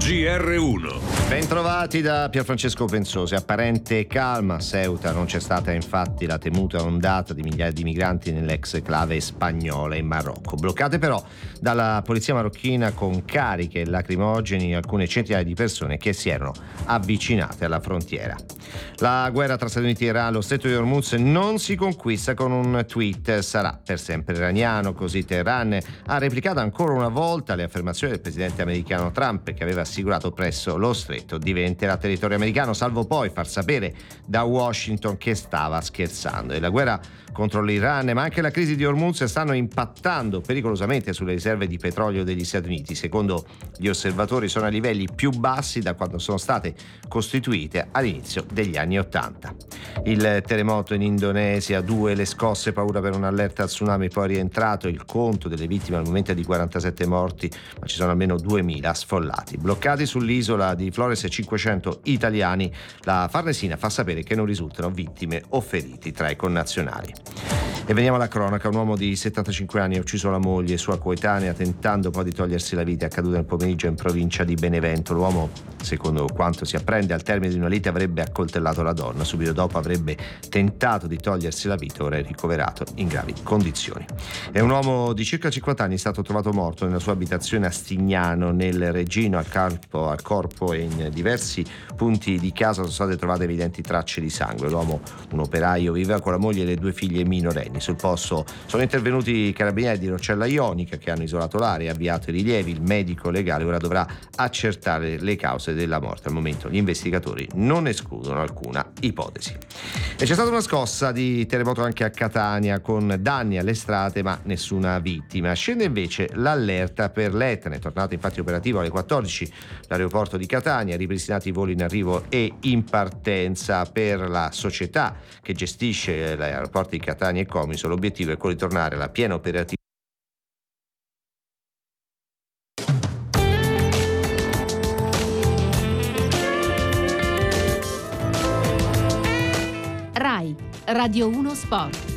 GR1. Bentrovati da Pierfrancesco Pensosi. Apparente calma a Ceuta, non c'è stata infatti la temuta ondata di migliaia di migranti nell'ex clave spagnola in Marocco. Bloccate però dalla polizia marocchina con cariche lacrimogeni alcune centinaia di persone che si erano avvicinate alla frontiera. La guerra tra Stati Uniti e Iran, lo stretto di Hormuz non si conquista con un tweet, sarà per sempre iraniano, così Teheran ha replicato ancora una volta le affermazioni del presidente americano Trump, che aveva assicurato presso lo stretto diventerà territorio americano, salvo poi far sapere da Washington che stava scherzando. E la guerra contro l'Iran, ma anche la crisi di Hormuz stanno impattando pericolosamente sulle riserve di petrolio degli Stati Uniti. Secondo gli osservatori sono a livelli più bassi da quando sono state costituite all'inizio degli anni '80. Il terremoto in Indonesia, 2 le scosse, paura per un'allerta al tsunami, poi è rientrato. Il conto delle vittime al momento è di 47 morti, ma ci sono almeno 2000 sfollati. Bloccati sull'isola di Flores 500 italiani, la Farnesina fa sapere che non risultano vittime o feriti tra i connazionali. E veniamo alla cronaca. Un uomo di 75 anni ha ucciso la moglie e sua coetanea tentando poi di togliersi la vita. È accaduto nel pomeriggio in provincia di Benevento. L'uomo, secondo quanto si apprende, al termine di una lite avrebbe accoltellato la donna. Subito dopo avrebbe tentato di togliersi la vita, ora è ricoverato in gravi condizioni. E un uomo di circa 50 anni è stato trovato morto nella sua abitazione a Stignano nel Reggino. Al corpo e in diversi punti di casa sono state trovate evidenti tracce di sangue. L'uomo, un operaio, viveva con la moglie e le 2 figlie minorenni. Sul posto sono intervenuti i carabinieri di Roccella Ionica, che hanno isolato l'area e avviato i rilievi. Il medico legale ora dovrà accertare le cause della morte. Al momento gli investigatori non escludono alcuna ipotesi. E c'è stata una scossa di terremoto anche a Catania, con danni alle strade ma nessuna vittima. Scende invece l'allerta per l'Etna. È tornato infatti operativo alle 14 l'aeroporto di Catania, ripristinati i voli in arrivo e in partenza. Per la società che gestisce gli aeroporti di Catania e Comiso l'obiettivo è quello di tornare alla piena operatività. RAI Radio 1 Sport.